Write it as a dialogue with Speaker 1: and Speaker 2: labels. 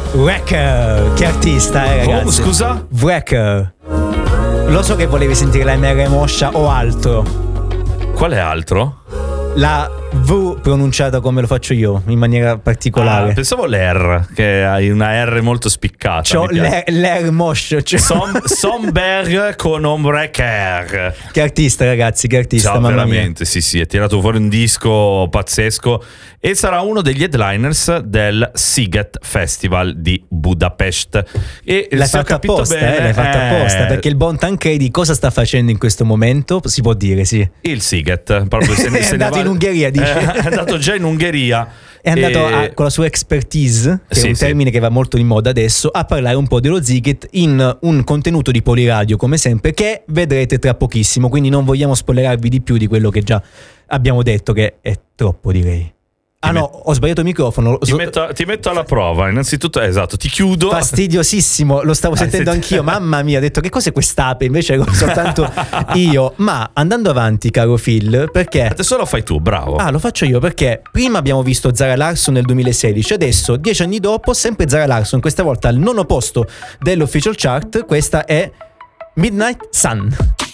Speaker 1: Wrecker, che artista, ragazzi.
Speaker 2: Oh, scusa?
Speaker 1: Wrecker. Lo so che volevi sentire la MR moscia o altro.
Speaker 2: Quale altro?
Speaker 1: La V pronunciata come lo faccio io, in maniera particolare.
Speaker 2: Pensavo l'R, che hai una R molto spiccata.
Speaker 1: C'ho l'R moscio.
Speaker 2: Somberg con Wrecker.
Speaker 1: Che artista, ragazzi, che artista.
Speaker 2: Ciao,
Speaker 1: mamma
Speaker 2: veramente,
Speaker 1: mia.
Speaker 2: sì, è tirato fuori un disco pazzesco e sarà uno degli headliners del Sziget Festival di Budapest. E
Speaker 1: L'hai fatto apposta, l'hai fatto apposta, perché il buon Tancredi cosa sta facendo in questo momento? Si può dire, sì.
Speaker 2: Il Sziget, proprio
Speaker 1: è andato in Ungheria, dice.
Speaker 2: È andato già in Ungheria.
Speaker 1: È andato con la sua expertise, che è un termine che va molto in moda adesso, a parlare un po' dello Sziget in un contenuto di Poliradio, come sempre, che vedrete tra pochissimo, quindi non vogliamo spoilerarvi di più di quello che già abbiamo detto, che è troppo, direi. Ho sbagliato il microfono.
Speaker 2: Ti metto alla prova. Innanzitutto, esatto, ti chiudo.
Speaker 1: Fastidiosissimo, lo stavo sentendo anch'io. Mamma mia, ho detto che cos'è quest'ape? Invece ero soltanto io. Ma andando avanti, caro Phil, perché
Speaker 2: adesso lo fai tu, bravo.
Speaker 1: Lo faccio io perché prima abbiamo visto Zara Larsson nel 2016. Adesso, 10 anni dopo, sempre Zara Larsson, questa volta al 9° posto dell'Official Chart. Questa è Midnight Sun.